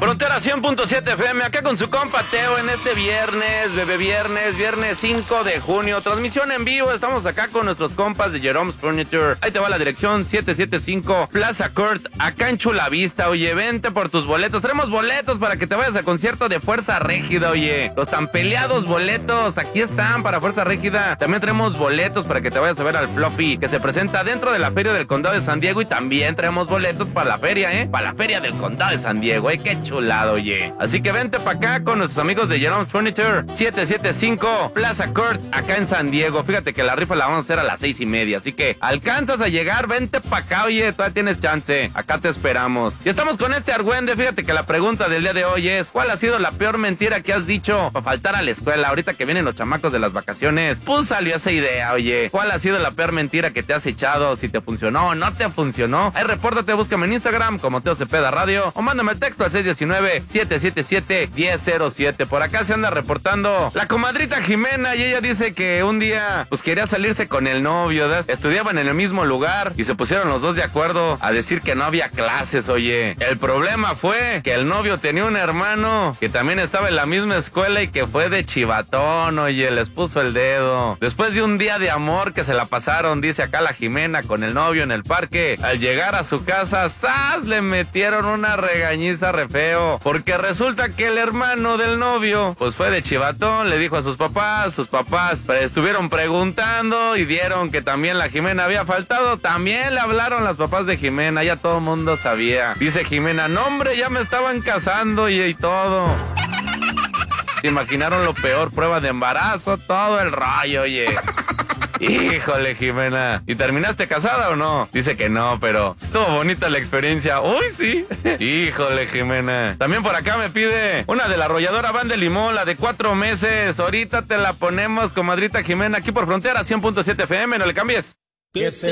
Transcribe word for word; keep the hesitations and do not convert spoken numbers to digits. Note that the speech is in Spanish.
Frontera cien punto siete F M, acá con su compa Teo en este viernes, bebé viernes, viernes cinco de junio, transmisión en vivo, estamos acá con nuestros compas de Jerome's Furniture. Ahí te va la dirección, setecientos setenta y cinco Plaza Court, acá en Chulavista. Oye, vente por tus boletos, tenemos boletos para que te vayas al concierto de Fuerza Régida, oye, los tan peleados boletos, aquí están para Fuerza Régida. También tenemos boletos para que te vayas a ver al Fluffy, que se presenta dentro de la Feria del Condado de San Diego, y también traemos boletos para la feria, eh, para la Feria del Condado de San Diego, eh, qué chulado, oye. Así que vente para acá con nuestros amigos de Jerome's Furniture, setecientos setenta y cinco Plaza Court, acá en San Diego. Fíjate que la rifa la vamos a hacer a las seis y media, así que alcanzas a llegar, vente para acá, oye, todavía tienes chance, acá te esperamos. Y estamos con este argüende. Fíjate que la pregunta del día de hoy es: ¿cuál ha sido la peor mentira que has dicho para faltar a la escuela? Ahorita que vienen los chamacos de las vacaciones, pues salió esa idea, oye. ¿Cuál ha sido la peor mentira que te has echado? Si te funcionó o no te funcionó. Ahí repórtate, búscame en Instagram como Teo Cepeda Radio o mándame el texto al seis uno nueve, siete siete siete, uno cero cero siete. Por acá se anda reportando la comadrita Jimena, y ella dice que un día pues quería salirse con el novio, ¿verdad? Estudiaban en el mismo lugar y se pusieron los dos de acuerdo a decir que no había clases, oye. El problema fue que el novio tenía un hermano que también estaba en la misma escuela y que fue de chivatón, oye, les puso el dedo. Después de un día de amor que se la pasaron, dice acá la Jimena, con el novio en el parque, al llegar a su casa, ¡zas!, le metieron una regañiza re feo, porque resulta que el hermano del novio pues fue de chivatón, le dijo a sus papás, sus papás pues, estuvieron preguntando y dieron que también la Jimena había faltado. También le hablaron las papás de Jimena, ya todo el mundo sabía. Dice Jimena: no hombre, ya me estaban casando y, y todo. Se imaginaron lo peor, prueba de embarazo, todo el rollo, oye. Híjole, Jimena. ¿Y terminaste casada o no? Dice que no, pero estuvo bonita la experiencia. ¡Uy, sí! Híjole, Jimena. También por acá me pide una de la arrolladora Van de Limón, la de cuatro meses. Ahorita te la ponemos, comadrita Jimena, aquí por Frontera cien punto siete F M, no le cambies.